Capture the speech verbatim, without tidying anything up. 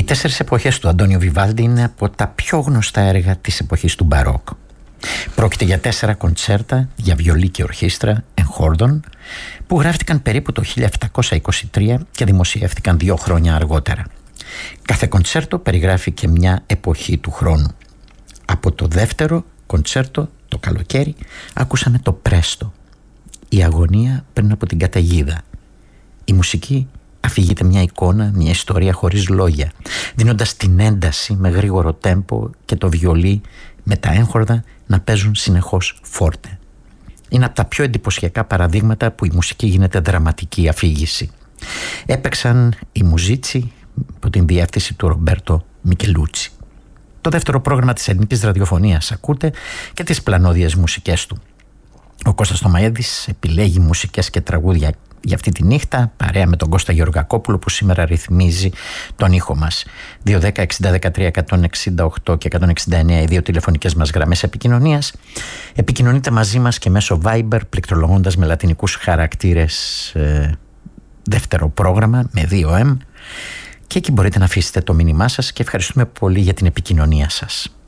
τέσσερις εποχές του Αντώνιο Βιβάλντι είναι από τα πιο γνωστά έργα της εποχής του Μπαρόκ. Πρόκειται για τέσσερα κοντσέρτα για βιολί και ορχήστρα εγχόρδων που γράφτηκαν περίπου το χίλια επτακόσια είκοσι τρία και δημοσιεύτηκαν δύο χρόνια αργότερα. Κάθε κοντσέρτο περιγράφει και μια εποχή του χρόνου. Από το δεύτερο κοντσέρτο, το καλοκαίρι, ακούσαμε το Πρέστο, η αγωνία πριν από την καταιγίδα. Η μουσική αφηγείται μια εικόνα, μια ιστορία χωρίς λόγια, δίνοντας την ένταση με γρήγορο τέμπο και το βιολί με τα έγχορδα να παίζουν συνεχώς φόρτε. Είναι από τα πιο εντυπωσιακά παραδείγματα που η μουσική γίνεται δραματική αφήγηση. Έπαιξαν οι μουζίτσι από την διεύθυνση του Ρομπέρτο Μικελούτσι. Το δεύτερο πρόγραμμα της ελληνικής ραδιοφωνίας ακούτε και τις πλανόδιες μουσικές του. Ο Κώστας Τομαίδης επιλέγει μουσικές και τραγούδια για αυτή τη νύχτα, παρέα με τον Κώστα Γεωργακόπουλο που σήμερα ρυθμίζει τον ήχο μας. δύο δέκα εξήντα δεκατρία εκατόν εξήντα οκτώ και εκατόν εξήντα εννέα οι δύο τηλεφωνικές μας γραμμές επικοινωνίας. Επικοινωνείτε μαζί μας και μέσω Viber, πληκτρολογώντας με λατινικούς χαρακτήρες ε, δεύτερο πρόγραμμα με δύο εμ, και εκεί μπορείτε να αφήσετε το μήνυμά σας και ευχαριστούμε πολύ για την επικοινωνία σας.